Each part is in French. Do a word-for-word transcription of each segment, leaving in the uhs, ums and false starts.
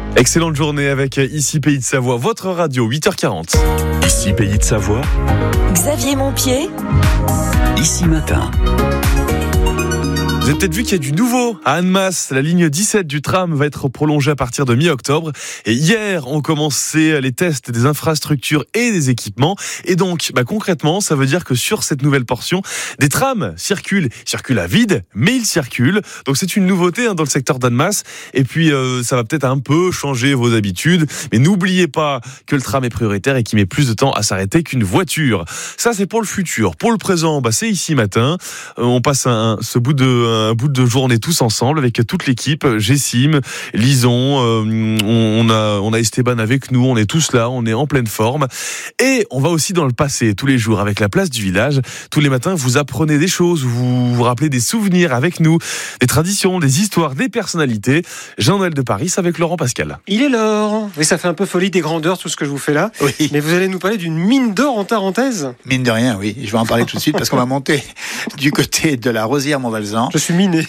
Excellente journée avec Ici Pays de Savoie, votre radio, huit heures quarante. Ici Pays de Savoie, Xavier Montpied, Ici Matin. Vous avez peut-être vu qu'il y a du nouveau à Annemasse. La ligne dix-sept du tram va être prolongée à partir de mi-octobre. Et hier, ont commencé les tests des infrastructures et des équipements. Et donc, bah, concrètement, ça veut dire que sur cette nouvelle portion, des trams circulent, circulent à vide, mais ils circulent. Donc c'est une nouveauté hein, dans le secteur d'Annemasse. Et puis, euh, ça va peut-être un peu changer vos habitudes. Mais n'oubliez pas que le tram est prioritaire et qu'il met plus de temps à s'arrêter qu'une voiture. Ça, c'est pour le futur. Pour le présent, bah, c'est Ici Matin. Euh, on passe un, ce bout de... un bout de journée tous ensemble avec toute l'équipe, Gessim, Lison, euh, on, on a on a Esteban avec nous, on est tous là, on est en pleine forme et on va aussi dans le passé tous les jours avec la place du village. Tous les matins, vous apprenez des choses, vous vous rappelez des souvenirs avec nous, des traditions, des histoires, des personnalités. Jean-Noël de Paris avec Laurent Pascal. Il est l'or. Oui, ça fait un peu folie des grandeurs tout ce que je vous fais là. Oui. Mais vous allez nous parler d'une mine d'or en Tarentaise. Mine de rien, oui. Je vais en parler tout de suite parce qu'on va monter du côté de la Rosière-Montvalzan. Je suis miné.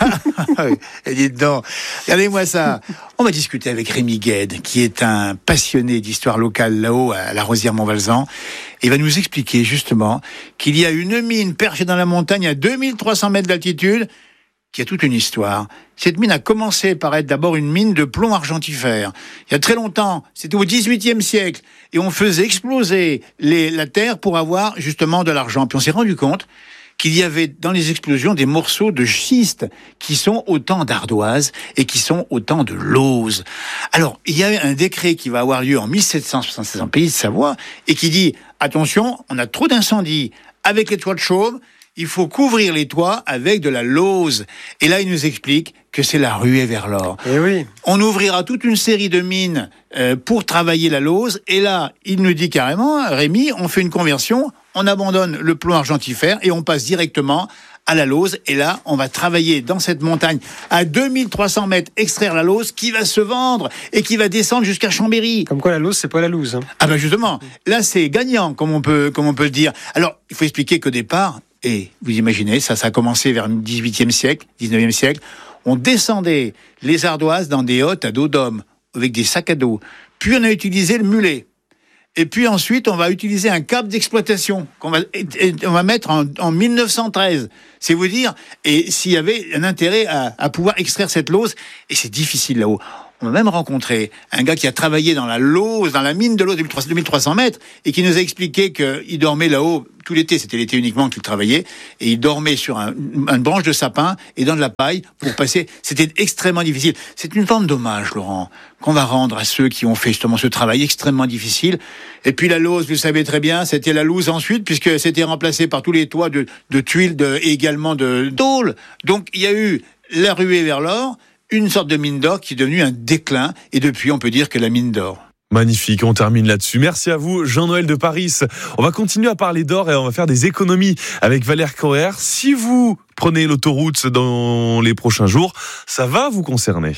Et dites donc, regardez-moi ça. On va discuter avec Rémi Gued, qui est un passionné d'histoire locale là-haut à la Rosière-Montvalzan. Il va nous expliquer justement qu'il y a une mine perchée dans la montagne à deux mille trois cents mètres d'altitude qui a toute une histoire. Cette mine a commencé par être d'abord une mine de plomb argentifère. Il y a très longtemps, c'était au dix-huitième siècle, et on faisait exploser les, la terre pour avoir justement de l'argent. Puis on s'est rendu compte qu'il y avait dans les explosions des morceaux de schiste qui sont autant d'ardoise et qui sont autant de lauze. Alors, il y a un décret qui va avoir lieu en mille sept cent soixante-seize en Pays de Savoie et qui dit, attention, on a trop d'incendies avec les toits de chaume, il faut couvrir les toits avec de la lauze. Et là, il nous explique que c'est la ruée vers l'or. Eh oui. On ouvrira toute une série de mines euh, pour travailler la lauze. Et là, il nous dit carrément, Rémi, on fait une conversion, on abandonne le plomb argentifère et on passe directement à la lauze. Et là, on va travailler dans cette montagne à deux mille trois cents mètres, extraire la lauze qui va se vendre et qui va descendre jusqu'à Chambéry. Comme quoi la lauze, c'est pas la loose. Hein. Ah ben justement, là c'est gagnant, comme on peut, comme on peut le dire. Alors, il faut expliquer qu'au départ, et vous imaginez, ça, ça a commencé vers le dix-huitième siècle, dix-neuvième siècle, on descendait les ardoises dans des hottes à dos d'homme, avec des sacs à dos. Puis on a utilisé le mulet. Et puis ensuite, on va utiliser un câble d'exploitation qu'on va, on va mettre en, en mille neuf cent treize. C'est vous dire, et s'il y avait un intérêt à, à pouvoir extraire cette lauze, et c'est difficile là-haut. On a même rencontré un gars qui a travaillé dans la lauze, dans la mine de lauze, deux mille trois cents mètres, et qui nous a expliqué qu'il dormait là-haut tout l'été. C'était l'été uniquement qu'il travaillait, et il dormait sur un, une branche de sapin et dans de la paille pour passer. C'était extrêmement difficile. C'est une forme d'hommage, Laurent, qu'on va rendre à ceux qui ont fait justement ce travail extrêmement difficile. Et puis la lauze, vous le savez très bien, c'était la loose ensuite, puisque c'était remplacé par tous les toits de, de tuiles de, et également de tôle. Donc il y a eu la ruée vers l'or, une sorte de mine d'or qui est devenue un déclin, et depuis on peut dire que la mine d'or. Magnifique, on termine là-dessus. Merci à vous, Jean-Noël de Paris. On va continuer à parler d'or et on va faire des économies avec Valère Corer. Si vous prenez l'autoroute dans les prochains jours, ça va vous concerner.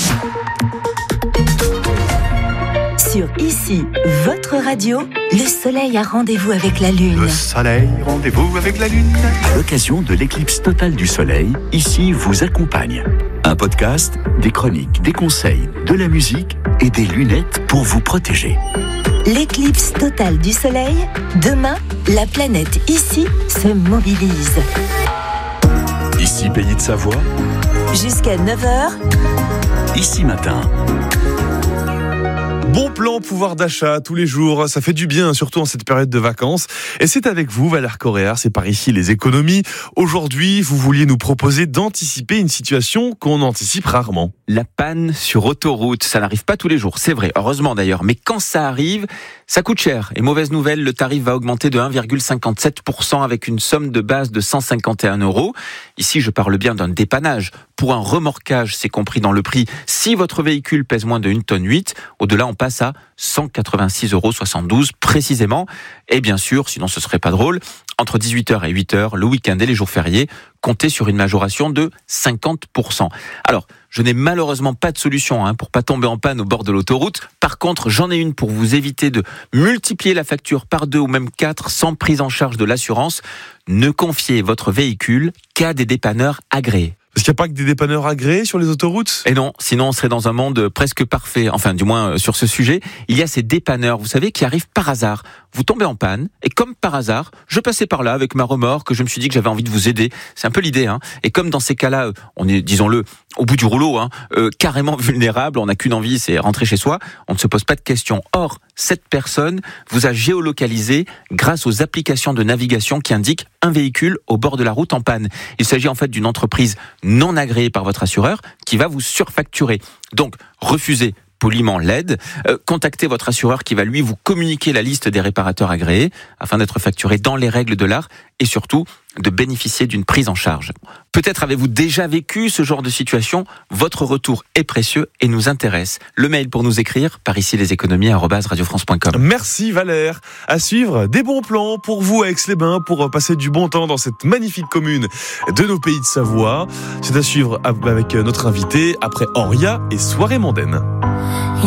sur Ici, votre radio, le soleil a rendez-vous avec la lune. Le soleil, rendez-vous avec la lune. À l'occasion de l'éclipse totale du soleil, Ici vous accompagne. Un podcast, des chroniques, des conseils, de la musique et des lunettes pour vous protéger. L'éclipse totale du soleil, demain, la planète Ici se mobilise. Ici Pays de Savoie, Jusqu'à neuf heures, Ici Matin. Bon plan pouvoir d'achat tous les jours, ça fait du bien, surtout en cette période de vacances. Et c'est avec vous, Valère Corer, c'est par ici les économies. Aujourd'hui, vous vouliez nous proposer d'anticiper une situation qu'on anticipe rarement. La panne sur autoroute, ça n'arrive pas tous les jours, c'est vrai, heureusement d'ailleurs. Mais quand ça arrive, ça coûte cher. Et mauvaise nouvelle, le tarif va augmenter de un virgule cinquante-sept pour cent avec une somme de base de cent cinquante et un euros. Ici, je parle bien d'un dépannage. Pour un remorquage, c'est compris dans le prix. Si votre véhicule pèse moins de une tonne huit, au-delà, on passe à cent quatre-vingt-six euros soixante-douze précisément. Et bien sûr, sinon ce serait pas drôle, entre dix-huit heures et huit heures, le week-end et les jours fériés, comptez sur une majoration de cinquante pour cent. Alors, je n'ai malheureusement pas de solution hein, pour pas tomber en panne au bord de l'autoroute. Par contre, j'en ai une pour vous éviter de multiplier la facture par deux ou même quatre sans prise en charge de l'assurance. Ne confiez votre véhicule qu'à des dépanneurs agréés. Parce qu'il n'y a pas que des dépanneurs agréés sur les autoroutes ? Et non, sinon on serait dans un monde presque parfait. Enfin, du moins sur ce sujet, il y a ces dépanneurs, vous savez, qui arrivent par hasard. Vous tombez en panne, et comme par hasard, je passais par là avec ma remorque, je me suis dit que j'avais envie de vous aider. C'est un peu l'idée, hein. Et comme dans ces cas-là, on est, disons-le, au bout du rouleau, hein, euh, carrément vulnérable, on n'a qu'une envie, c'est rentrer chez soi, on ne se pose pas de questions. Or, cette personne vous a géolocalisé grâce aux applications de navigation qui indiquent un véhicule au bord de la route en panne. Il s'agit en fait d'une entreprise non agréée par votre assureur qui va vous surfacturer. Donc, refusez poliment l'aide, euh, contactez votre assureur qui va lui vous communiquer la liste des réparateurs agréés afin d'être facturé dans les règles de l'art et surtout de bénéficier d'une prise en charge. Peut-être avez-vous déjà vécu ce genre de situation, votre retour est précieux et nous intéresse. Le mail pour nous écrire, par ici les économies arobase radio france point com. Merci Valère. À suivre, des bons plans pour vous à Aix-les-Bains pour passer du bon temps dans cette magnifique commune de nos pays de Savoie. C'est à suivre avec notre invité après Oria et Soirée mondaine.